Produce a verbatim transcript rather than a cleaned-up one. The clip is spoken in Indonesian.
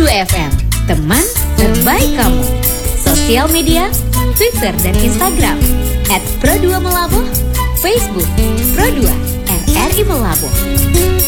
dua F M, teman terbaik kamu. Sosial media, Twitter dan Instagram at pro dua Melabuh, Facebook Pro dua R R I Melabuh.